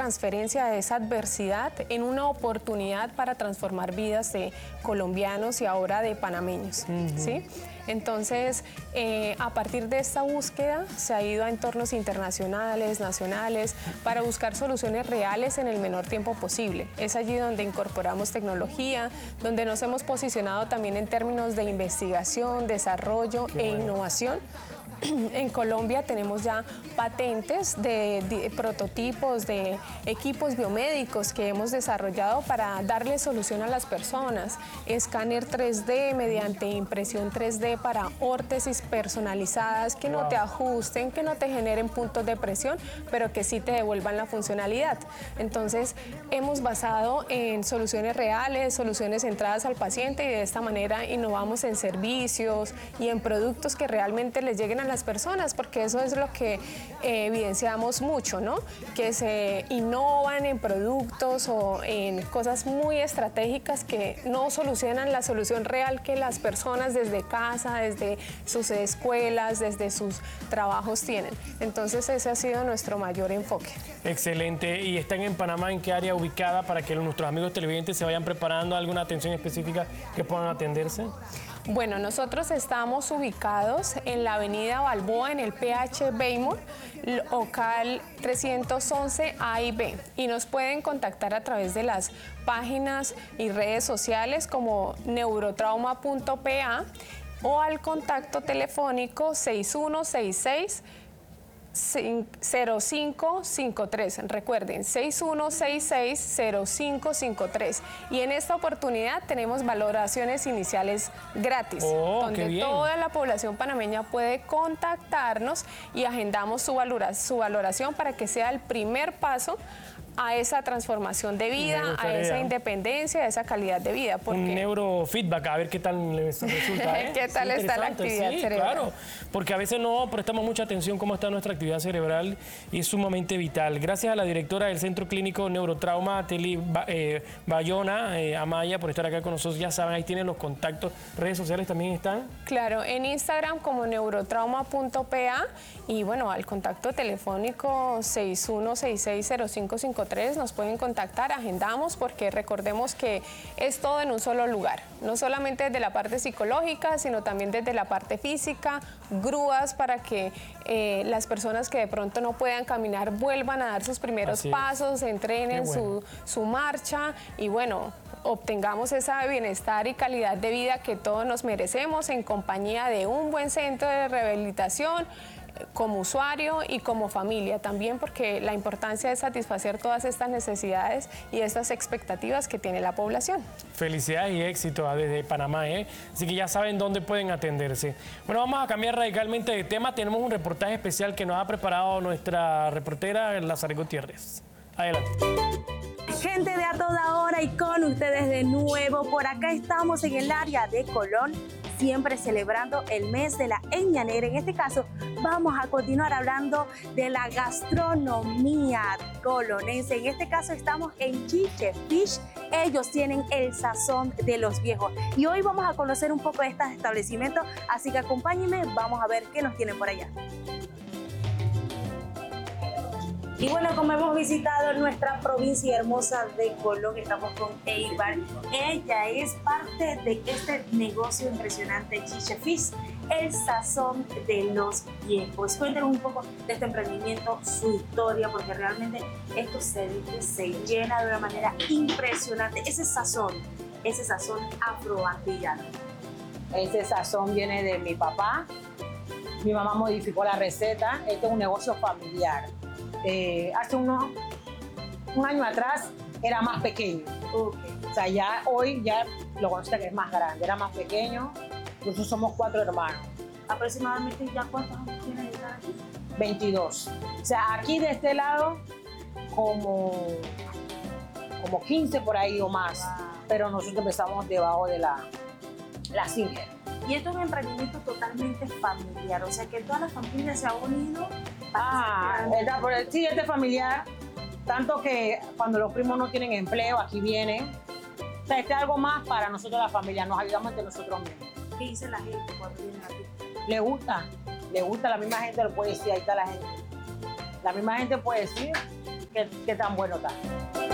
transferencia de esa adversidad en una oportunidad para transformar vidas de colombianos y ahora de panameños, ¿sí? Entonces, a partir de esta búsqueda se ha ido a entornos internacionales, nacionales, para buscar soluciones reales en el menor tiempo posible. Es allí donde incorporamos tecnología, donde nos hemos posicionado también en términos de investigación, desarrollo e innovación. En Colombia tenemos ya patentes de prototipos de equipos biomédicos que hemos desarrollado para darle solución a las personas. Escáner 3D mediante impresión 3D para órtesis personalizadas que no te ajusten, que no te generen puntos de presión, pero que sí te devuelvan la funcionalidad. Entonces, hemos basado en soluciones reales, soluciones centradas al paciente y de esta manera innovamos en servicios y en productos que realmente les lleguen a las personas, porque eso es lo que evidenciamos mucho, ¿no? Que se innovan en productos o en cosas muy estratégicas que no solucionan la solución real que las personas desde casa, desde sus escuelas, desde sus trabajos tienen. Entonces ese ha sido nuestro mayor enfoque. Excelente. ¿Y están en Panamá en qué área ubicada para que nuestros amigos televidentes se vayan preparando alguna atención específica que puedan atenderse? Bueno, nosotros estamos ubicados en la avenida Balboa, en el PH Baymore, local 311 A y B. Y nos pueden contactar a través de las páginas y redes sociales como neurotrauma.pa o al contacto telefónico 6166 0553. Recuerden, 6166-0553. Y en esta oportunidad tenemos valoraciones iniciales gratis, donde toda la población panameña puede contactarnos y agendamos su valoración para que sea el primer paso a esa transformación de vida, a esa independencia, a esa calidad de vida. Un neurofeedback, a ver qué tal les resulta. ¿Qué tal está la actividad cerebral? Claro, porque a veces no prestamos mucha atención cómo está nuestra actividad cerebral y es sumamente vital. Gracias a la directora del Centro Clínico Neurotrauma, Teli Bayona Amaya, por estar acá con nosotros. Ya saben, ahí tienen los contactos. ¿Redes sociales también están? Claro, en Instagram como neurotrauma.pa y bueno, al contacto telefónico 61660553 nos pueden contactar, agendamos, porque recordemos que es todo en un solo lugar, no solamente desde la parte psicológica, sino también desde la parte física, grúas para que las personas que de pronto no puedan caminar vuelvan a dar sus primeros pasos, entrenen su marcha y bueno, obtengamos ese bienestar y calidad de vida que todos nos merecemos en compañía de un buen centro de rehabilitación, como usuario y como familia también, porque la importancia es satisfacer todas estas necesidades y estas expectativas que tiene la población. Felicidades y éxito desde Panamá, así que ya saben dónde pueden atenderse. Bueno, vamos a cambiar radicalmente de tema. Tenemos un reportaje especial que nos ha preparado nuestra reportera Lazaret Gutiérrez. Adelante. Gente de A Toda Hora y con ustedes de nuevo, por acá estamos en el área de Colón, siempre celebrando el mes de la etnia negra. En este caso vamos a continuar hablando de la gastronomía colonense. En este caso estamos en Chiche Fish. Ellos tienen el sazón de los viejos y hoy vamos a conocer un poco de estos establecimientos, así que acompáñenme, vamos a ver qué nos tienen por allá. Y bueno, como hemos visitado nuestra provincia hermosa de Colón, estamos con Eibar. Ella es parte de este negocio impresionante, Chiche Fish, el sazón de los viejos. Cuéntenos un poco de este emprendimiento, su historia, porque realmente esto se llena de una manera impresionante. Ese sazón afroantillano. Ese sazón viene de mi papá. Mi mamá modificó la receta. Este es un negocio familiar. Hace un año atrás era más pequeño. O sea, ya hoy ya lo consta que es más grande, era más pequeño. Nosotros somos 4 hermanos. Aproximadamente, ¿ya cuántos años tiene de estar aquí? 22. O sea, aquí de este lado como 15 por ahí o más. Wow. Pero nosotros empezamos debajo de la Singer. Y esto es un emprendimiento totalmente familiar, o sea que toda la familia se ha unido. Sí, este familiar, tanto que cuando los primos no tienen empleo, aquí vienen. O sea, este es algo más para nosotros la familia, nos ayudamos entre nosotros mismos. ¿Qué dice la gente cuando vienen aquí? Le gusta, la misma gente lo puede decir, ahí está la gente. La misma gente puede decir qué tan bueno está.